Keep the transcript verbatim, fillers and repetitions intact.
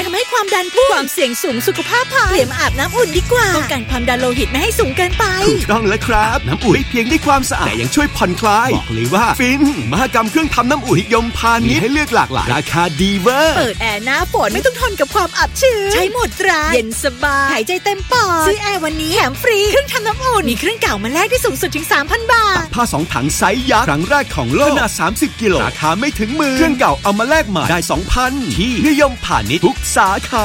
ทำให้ความดันพุ่งความเสี่ยงสูงสุขภาพพังเปลี่ยนมาอาบน้ำอุ่นดีกว่าป้องกันความดันโลหิตไม่ให้สูงเกินไปถูกต้องแล้วครับน้ำอุ่นเพียงได้ความสะอาดแต่ยังช่วยผ่อนคลายบอกเลยว่าฟินมหกรรมเครื่องทำน้ำอุ่นนิยมพาณิชย์ให้เลือกหลากหลายราคาดีเวอร์เปิดแอร์หน้าฝนไม่ต้องทนกับความอับชื้นใช้หมดตราเย็นสบายหายใจเต็มปอดซื้อแอร์วันนี้แถมฟรีเครื่องทำน้ำอุ่นมีเครื่องเก่ามาแลกได้สูงสุดถึง สามพัน บาทผ้าสองถังไซส์ยักษ์ครั้งแรกของโลกขนาดสามสิบกิโลราคาไม่ถึงหมื่นเครื่องเก่าเอามาแลกใหม่ได้ สองพัน ที่นิยมพาณิชย์ทุกสาขา